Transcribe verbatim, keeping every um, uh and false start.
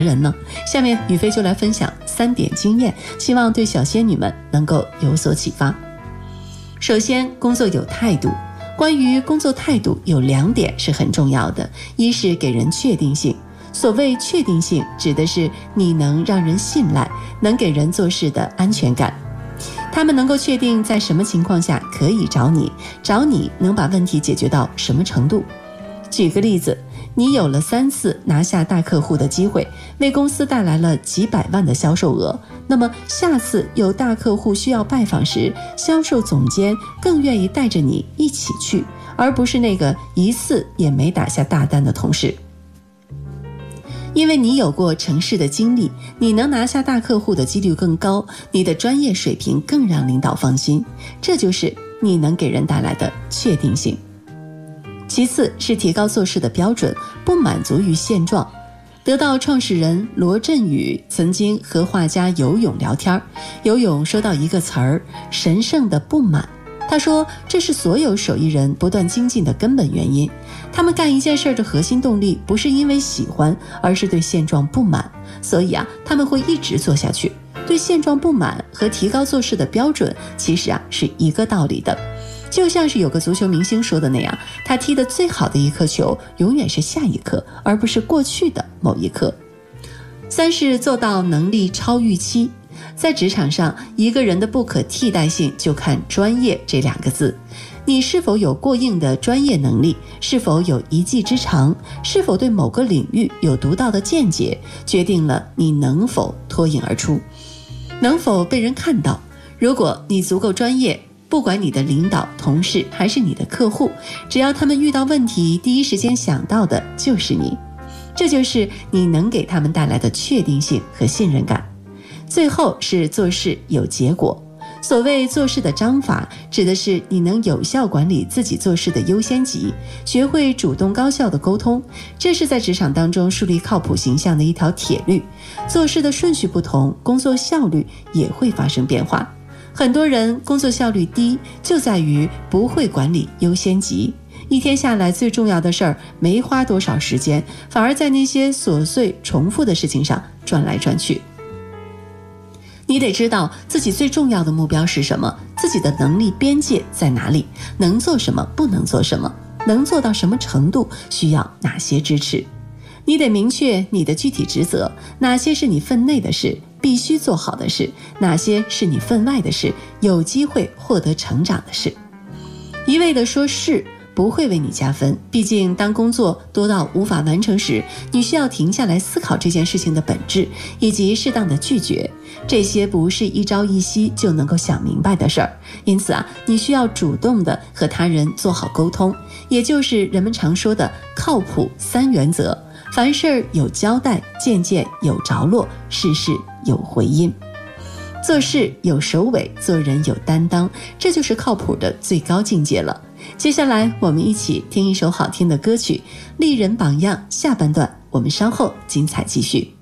人呢？下面雨飞就来分享三点经验，希望对小仙女们能够有所启发。首先，工作有态度。关于工作态度有两点是很重要的，一是给人确定性。所谓确定性，指的是你能让人信赖，能给人做事的安全感。他们能够确定在什么情况下可以找你，找你能把问题解决到什么程度。举个例子，你有了三次拿下大客户的机会，为公司带来了几百万的销售额，那么下次有大客户需要拜访时，销售总监更愿意带着你一起去，而不是那个一次也没打下大单的同事。因为你有过成事的经历，你能拿下大客户的几率更高，你的专业水平更让领导放心，这就是你能给人带来的确定性。其次是提高做事的标准，不满足于现状。得到创始人罗振宇曾经和画家游泳聊天，游泳说到一个词儿，神圣的不满。他说，这是所有手艺人不断精进的根本原因。他们干一件事的核心动力不是因为喜欢，而是对现状不满。所以啊，他们会一直做下去。对现状不满和提高做事的标准，其实啊是一个道理的。就像是有个足球明星说的那样，他踢得最好的一颗球永远是下一颗，而不是过去的某一颗。三是做到能力超预期。在职场上，一个人的不可替代性就看专业这两个字。你是否有过硬的专业能力，是否有一技之长，是否对某个领域有独到的见解，决定了你能否脱颖而出，能否被人看到。如果你足够专业，不管你的领导、同事还是你的客户，只要他们遇到问题，第一时间想到的就是你。这就是你能给他们带来的确定性和信任感。最后是做事有结果。所谓做事的章法，指的是你能有效管理自己做事的优先级，学会主动高效的沟通，这是在职场当中树立靠谱形象的一条铁律。做事的顺序不同，工作效率也会发生变化。很多人工作效率低，就在于不会管理优先级。一天下来，最重要的事儿没花多少时间，反而在那些琐碎重复的事情上转来转去。你得知道自己最重要的目标是什么，自己的能力边界在哪里，能做什么，不能做什么，能做到什么程度，需要哪些支持。你得明确你的具体职责，哪些是你分内的事，必须做好的事，哪些是你分外的事，有机会获得成长的事。一味地说是不会为你加分，毕竟当工作多到无法完成时，你需要停下来思考这件事情的本质，以及适当的拒绝。这些不是一朝一夕就能够想明白的事儿，因此啊，你需要主动的和他人做好沟通，也就是人们常说的靠谱三原则：凡事有交代，件件有着落，事事有回音。做事有首尾，做人有担当，这就是靠谱的最高境界了。接下来我们一起听一首好听的歌曲，立人榜样下半段，我们稍后精彩继续。